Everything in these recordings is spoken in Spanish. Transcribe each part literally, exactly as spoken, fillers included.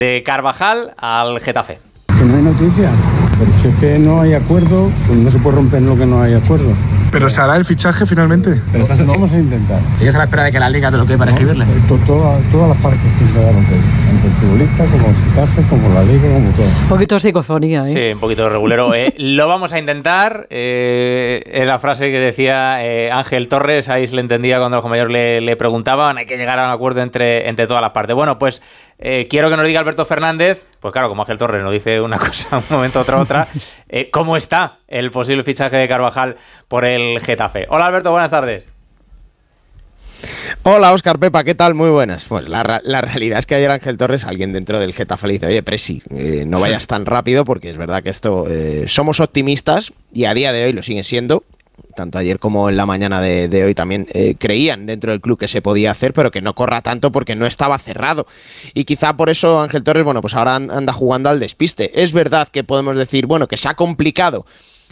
de Carvajal al Getafe. Que no hay noticia, pero si es que no hay acuerdo, pues no se puede romper lo que no hay acuerdo. ¿Pero se hará el fichaje finalmente? Pero estás no, vamos a intentar. ¿Sigues a la espera de que la Liga te lo quede para no, escribirle? To, to, todas las partes que se dan, tanto el futbolista como el Getafe, como la Liga, como todo. Un poquito de psicofonía, ¿eh? Sí, un poquito de regulero. Eh, lo vamos a intentar. Eh, es la frase que decía eh, Ángel Torres, ahí se le entendía cuando el mayor le, le preguntaban. Hay que llegar a un acuerdo entre, entre todas las partes. Bueno, pues eh, quiero que nos diga Alberto Fernández, pues claro, como Ángel Torres nos dice una cosa un momento, otra, otra, eh, ¿cómo está el posible fichaje de Carvajal por el Getafe? Hola Alberto, buenas tardes. Hola Óscar, Pepa, ¿qué tal? Muy buenas. Pues la, la realidad es que ayer Ángel Torres, alguien dentro del Getafe le dice, oye Presi, eh, no vayas tan rápido porque es verdad que esto, eh, somos optimistas y a día de hoy lo siguen siendo. Tanto ayer como en la mañana de, de hoy también eh, creían dentro del club que se podía hacer, pero que no corra tanto porque no estaba cerrado. Y quizá por eso Ángel Torres, bueno, pues ahora anda jugando al despiste. Es verdad que podemos decir, bueno, que se ha complicado.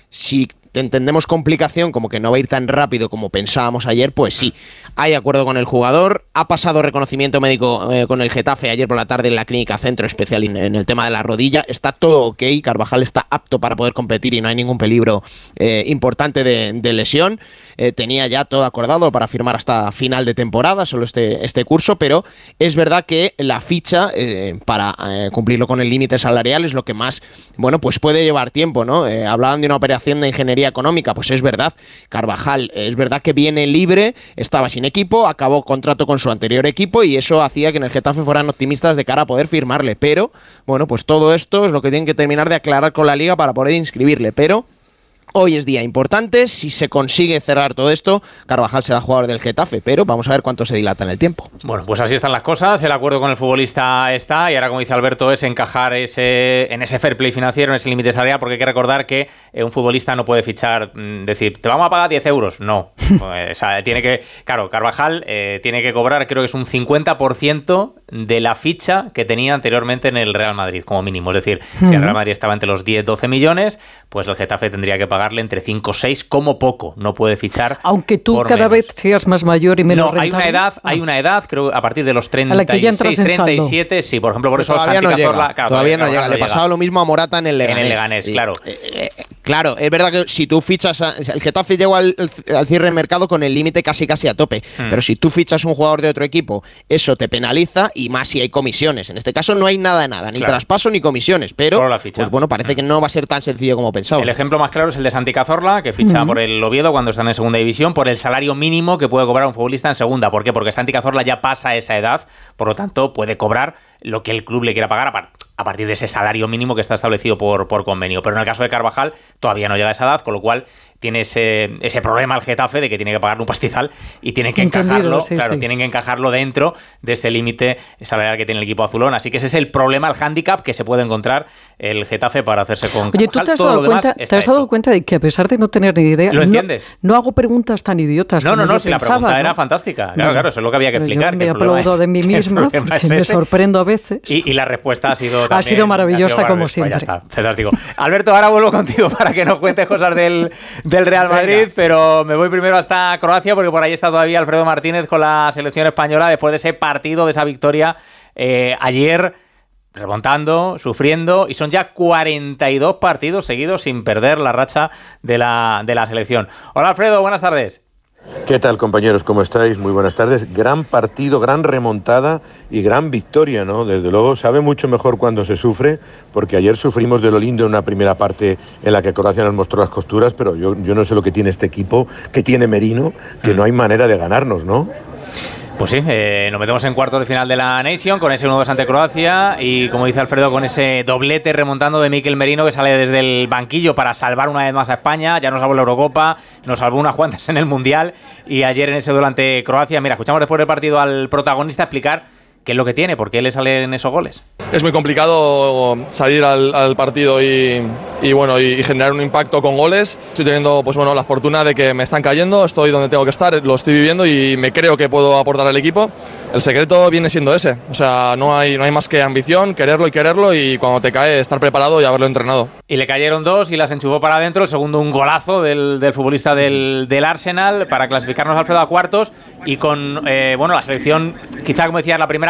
Si entendemos complicación como que no va a ir tan rápido como pensábamos ayer, pues sí, hay acuerdo con el jugador, ha pasado reconocimiento médico eh, con el Getafe ayer por la tarde en la clínica Centro Especial en, en el tema de la rodilla, está todo ok, Carvajal está apto para poder competir y no hay ningún peligro eh, importante de, de lesión, eh, tenía ya todo acordado para firmar hasta final de temporada, solo este, este curso, pero es verdad que la ficha eh, para eh, cumplirlo con el límite salarial es lo que más, bueno, pues puede llevar tiempo, ¿no? Eh, hablaban de una operación de ingeniería económica, pues es verdad, Carvajal es verdad que viene libre, estaba sin equipo, acabó contrato con su anterior equipo y eso hacía que en el Getafe fueran optimistas de cara a poder firmarle, pero bueno, pues todo esto es lo que tienen que terminar de aclarar con la Liga para poder inscribirle, pero hoy es día importante, si se consigue cerrar todo esto, Carvajal será jugador del Getafe, pero vamos a ver cuánto se dilata en el tiempo. Bueno, pues así están las cosas, el acuerdo con el futbolista está y ahora, como dice Alberto, es encajar ese, en ese fair play financiero, en ese límite salarial, porque hay que recordar que eh, un futbolista no puede fichar, mmm, decir, te vamos a pagar diez euros, no. Pues, o sea, tiene que, claro, Carvajal eh, tiene que cobrar, creo que es un cincuenta por ciento de la ficha que tenía anteriormente en el Real Madrid, como mínimo. Es decir, uh-huh. si el Real Madrid estaba entre los diez, doce millones, pues el Getafe tendría que pagarle entre cinco o seis como poco, no puede fichar. Aunque tú por cada menos. vez seas más mayor y menos No, hay una edad, ah. hay una edad, creo a partir de los treinta y seis, treinta y siete, sí, por ejemplo, por eso todavía Santi no Cazorla, llega, claro, todavía, todavía no llega, no le llega. pasaba lo mismo a Morata en el Leganés. En el Leganés, sí. claro. Eh, eh, claro, es verdad que si tú fichas, a, el Getafe llegó al, al cierre de mercado con el límite casi casi a tope, hmm. pero si tú fichas un jugador de otro equipo, eso te penaliza y más si hay comisiones. En este caso no hay nada de nada, ni claro. traspaso ni comisiones, pero solo la ficha. Pues bueno, parece que no va a ser tan sencillo como pensaba. El ejemplo más claro es el de Santi Cazorla, que ficha hmm. por el Oviedo cuando están en segunda división, por el salario mínimo que puede cobrar un futbolista en segunda. ¿Por qué? Porque Santi Cazorla ya pasa esa edad, por lo tanto puede cobrar lo que el club le quiera pagar a, par- a partir de ese salario mínimo que está establecido por, por convenio. Pero en el caso de Carvajal todavía no llega a esa edad, con lo cual tiene ese, ese problema el Getafe de que tiene que pagarle un pastizal y tiene que Entendido, encajarlo, sí, claro, sí. tienen que encajarlo dentro de ese límite salarial que tiene el equipo azulón. Así que ese es el problema, el hándicap que se puede encontrar el Getafe para hacerse con Carvajal. Oye, ¿tú te has, Todo dado lo demás cuenta, te está has dado hecho. cuenta de que a pesar de no tener ni idea... ¿Lo entiendes? No, no hago preguntas tan idiotas No, como no, no, yo si pensaba, la pregunta ¿no? era fantástica. Claro, no, claro, eso es lo que había que explicar. Yo me aplaudo de mí misma, porque es me ese. sorprendo a veces. Y, y la respuesta ha sido también, Ha sido maravillosa, ha sido como maravillosa. siempre. Pues ya está, fantástico. Alberto, ahora vuelvo contigo para que nos cuentes cosas del, del Real Madrid, Venga. pero me voy primero hasta Croacia, porque por ahí está todavía Alfredo Martínez con la selección española después de ese partido, de esa victoria eh, ayer, remontando, sufriendo, y son ya cuarenta y dos partidos seguidos sin perder la racha de la, de la selección. Hola Alfredo, buenas tardes. ¿Qué tal, compañeros? ¿Cómo estáis? Muy buenas tardes. Gran partido, gran remontada y gran victoria, ¿no? Desde luego, sabe mucho mejor cuando se sufre, porque ayer sufrimos de lo lindo en una primera parte en la que Croacia nos mostró las costuras, pero yo, yo no sé lo que tiene este equipo, que tiene Merino, que no hay manera de ganarnos, ¿no? Pues sí, eh, nos metemos en cuartos de final de la Nation con ese uno dos ante Croacia y, como dice Alfredo, con ese doblete remontando de Mikel Merino, que sale desde el banquillo para salvar una vez más a España. Ya nos salvó la Eurocopa, nos salvó unas cuantas en el Mundial y ayer en ese duelo ante Croacia. Mira, escuchamos después del partido al protagonista explicar qué es lo que tiene, por qué le salen esos goles. Es muy complicado salir al, al partido y, y bueno y, y generar un impacto con goles. Estoy teniendo pues bueno la fortuna de que me están cayendo, estoy donde tengo que estar, lo estoy viviendo y me creo que puedo aportar al equipo. El secreto viene siendo ese, o sea, no hay, no hay más que ambición, quererlo y quererlo, y cuando te cae estar preparado y haberlo entrenado. Y le cayeron dos y las enchufó para adentro, el segundo un golazo del, del futbolista del, del Arsenal para clasificarnos, Alfredo, a cuartos y con, eh, bueno, la selección, quizá como decías, la primera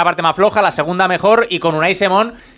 parte más floja, la segunda mejor, y con Unai Simón,